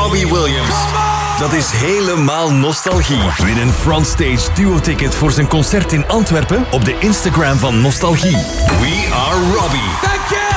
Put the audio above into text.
Robbie Williams. Dat is helemaal nostalgie. Win een Frontstage duo-ticket voor zijn concert in Antwerpen op de Instagram van Nostalgie. We are Robbie. Thank you!